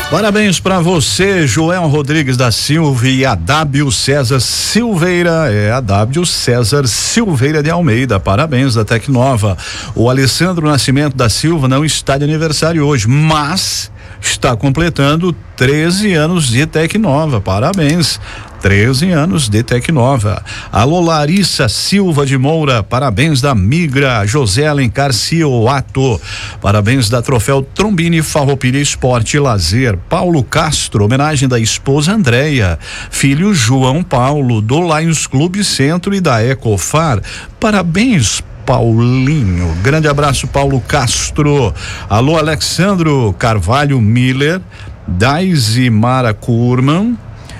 Parabéns para você, Joel Rodrigues da Silva e a W César Silveira, a W César Silveira de Almeida. Parabéns da Tecnova. O Alessandro Nascimento da Silva não está de aniversário hoje, mas está completando 13 anos de Tecnova. Parabéns. 13 anos de Tecnova. Alô, Larissa Silva de Moura, parabéns da Migra. José Alencar Cioato, parabéns da Troféu Trombini Farroupilha Esporte e Lazer. Paulo Castro, homenagem da esposa Andréia, filho João Paulo, do Lions Clube Centro e da Ecofar. Parabéns, Paulinho. Grande abraço, Paulo Castro. Alô, Alexandro Carvalho Miller, Daisy Mara Kurman,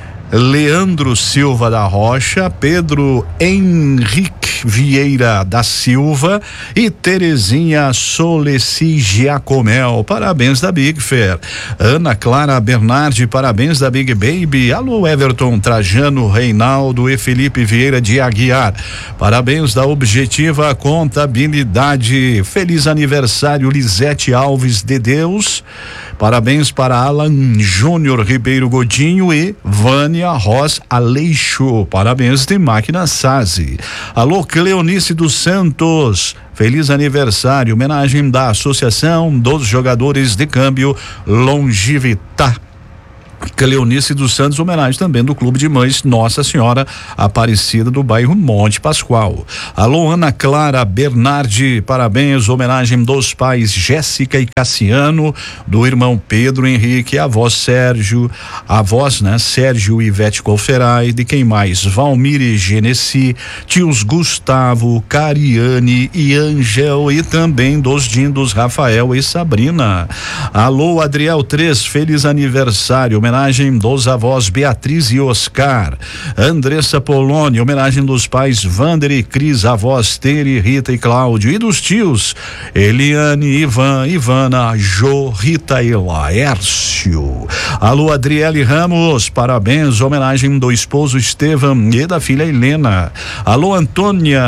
Leandro Silva da Rocha, Pedro Henrique Vieira da Silva e Terezinha Soleci Giacomel. Parabéns da Big Fair. Ana Clara Bernardi, parabéns da Big Baby. Alô, Everton Trajano Reinaldo e Felipe Vieira de Aguiar. Parabéns da Objetiva Contabilidade. Feliz aniversário, Lisete Alves de Deus. Parabéns para Alan Júnior Ribeiro Godinho e Vânia Ross Aleixo. Parabéns de Máquina Sazi. Alô, Cleonice dos Santos. Feliz aniversário. Homenagem da Associação dos Jogadores de Câmbio Longivita. Cleonice dos Santos, homenagem também do Clube de Mães Nossa Senhora Aparecida do bairro Monte Pascoal. Alô, Ana Clara Bernardi, parabéns, homenagem dos pais Jéssica e Cassiano, do irmão Pedro Henrique, avós Sérgio, avós, Sérgio e Ivete Colferai, de quem mais? Valmir e Genesi, tios Gustavo, Cariane e Angel, e também dos dindos Rafael e Sabrina. Alô, Adriel 3, feliz aniversário, homenagem dos avós Beatriz e Oscar. Andressa Poloni, homenagem dos pais Vander e Cris, avós Tere, Rita e Cláudio, e dos tios Eliane, Ivan, Ivana, Jo, Rita e Laércio. Alô, Adriele Ramos, parabéns, homenagem do esposo Estevam e da filha Helena. Alô, Antônia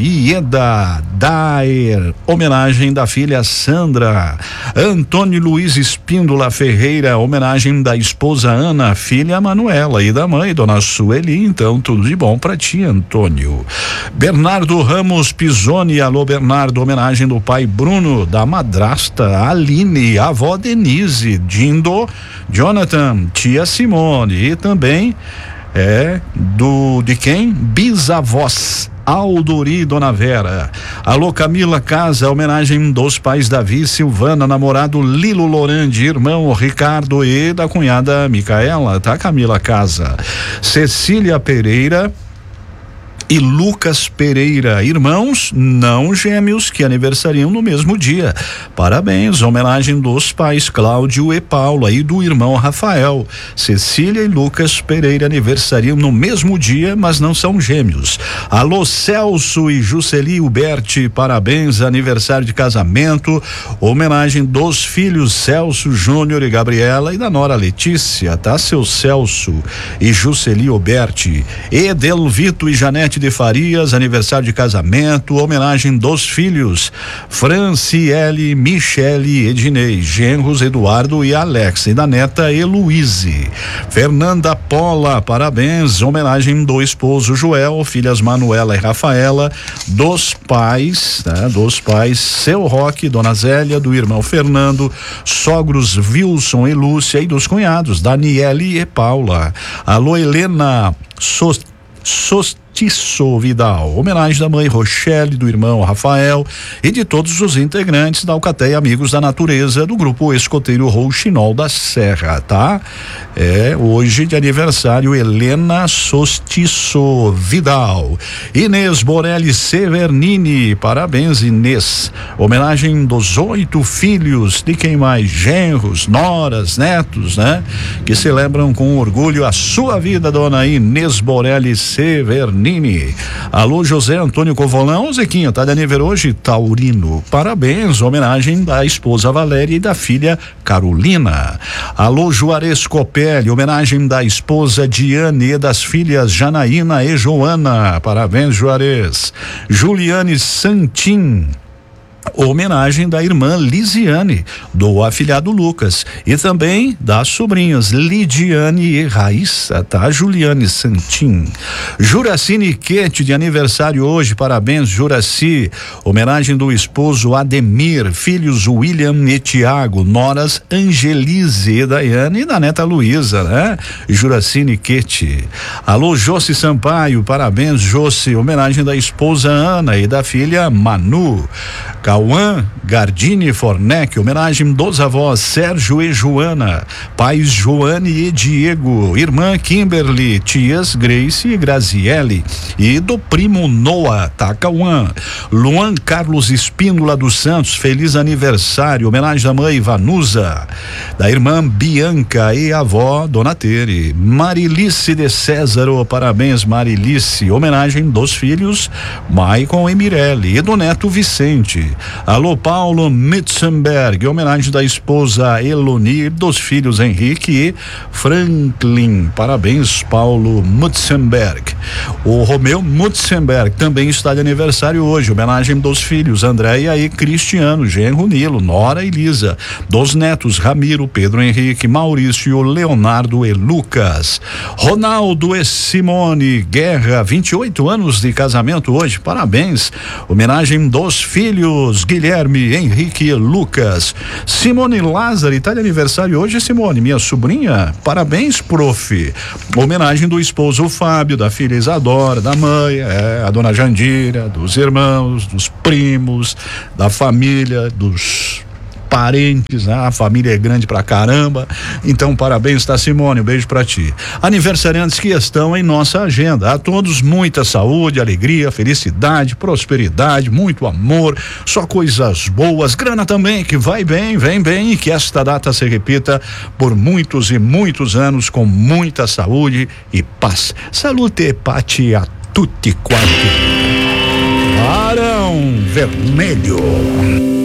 Ieda Daer, homenagem da filha Sandra. Antônio Luiz Espíndola Ferreira, homenagem da esposa Ana, filha Manuela, e da mãe, dona Sueli. Então, tudo de bom pra ti, Antônio. Bernardo Ramos Pisoni, alô, Bernardo, homenagem do pai Bruno, da madrasta Aline, avó Denise, Dindo, Jonathan, tia Simone, e também de quem? Bisavós Aldori, Dona Vera. Alô, Camila Casa, homenagem dos pais Davi, Silvana, namorado Lilo Lorandi, irmão Ricardo e da cunhada Micaela, tá, Camila Casa. Cecília Pereira e Lucas Pereira, irmãos não gêmeos que aniversariam no mesmo dia. Parabéns, homenagem dos pais Cláudio e Paula e do irmão Rafael. Cecília e Lucas Pereira aniversariam no mesmo dia, mas não são gêmeos. Alô, Celso e Jusceli Huberti, parabéns, aniversário de casamento, homenagem dos filhos Celso Júnior e Gabriela e da nora Letícia, tá, seu Celso e Jusceli Huberti. Edelvito e Janete de Farias, aniversário de casamento, homenagem dos filhos Franciele, Michele, Ednei, genros Eduardo e Alex, e da neta Heloíse. Fernanda Pola, parabéns, homenagem do esposo Joel, filhas Manuela e Rafaela, dos pais seu Roque, Dona Zélia, do irmão Fernando, sogros Wilson e Lúcia, e dos cunhados Daniele e Paula. Alô, Helena Sostiço Vidal, homenagem da mãe Rochelle, do irmão Rafael e de todos os integrantes da Alcateia Amigos da Natureza, do grupo escoteiro Rouxinol da Serra, tá? Hoje de aniversário, Helena Sostiço Vidal. Inês Borelli Severnini, parabéns, Inês, homenagem dos 8 filhos, de quem mais? Genros, noras, netos, que celebram com orgulho a sua vida, dona Inês Borelli Severnini. Alô, José Antônio Covolão, Zequinha, tá de aniversário hoje, taurino, parabéns, homenagem da esposa Valéria e da filha Carolina. Alô, Juarez Copelli, homenagem da esposa Diane e das filhas Janaína e Joana, parabéns, Juarez. Juliane Santin, homenagem da irmã Lisiane, do afilhado Lucas, e também das sobrinhas Lidiane e Raíssa, tá? Juliane Santin. Juraci Niquete de aniversário hoje, parabéns, Juraci. Homenagem do esposo Ademir, filhos William e Tiago, noras Angelise e Daiane, e da neta Luísa, né? Juraci Niquete. Alô, Josi Sampaio, parabéns, Josi. Homenagem da esposa Ana e da filha Manu. Cauã Gardini Fornec, homenagem dos avós Sérgio e Joana, pais Joane e Diego, irmã Kimberly, tias Grace e Graziele, e do primo Noah, tá, Cauã. Luan Carlos Espíndola dos Santos, feliz aniversário, homenagem da mãe Vanusa, da irmã Bianca e avó Dona Tere. Marilice de Césaro, parabéns, Marilice, homenagem dos filhos Maicon e Mirelle, e do neto Vicente. Alô, Paulo Mitzenberg, homenagem da esposa Eloni, dos filhos Henrique e Franklin. Parabéns, Paulo Mitzenberg. O Romeu Mitzenberg também está de aniversário hoje, homenagem dos filhos Andréia e Cristiano, genro Nilo, Nora e Lisa, dos netos Ramiro, Pedro Henrique, Maurício, Leonardo e Lucas. Ronaldo e Simone Guerra, 28 anos de casamento hoje, parabéns. Homenagem dos filhos Guilherme, Henrique e Lucas. Simone Lázaro, está de aniversário hoje, Simone, minha sobrinha, parabéns, prof. Homenagem do esposo Fábio, da filha Isadora, da mãe, a dona Jandira, dos irmãos, dos primos, da família, dos parentes, né? A família é grande pra caramba, então parabéns, tá, Simone, um beijo pra ti. Aniversariantes que estão em nossa agenda, a todos muita saúde, alegria, felicidade, prosperidade, muito amor, só coisas boas, grana também, que vai bem, vem bem, e que esta data se repita por muitos e muitos anos com muita saúde e paz. Salute pati a tutti quanti. Barão Vermelho.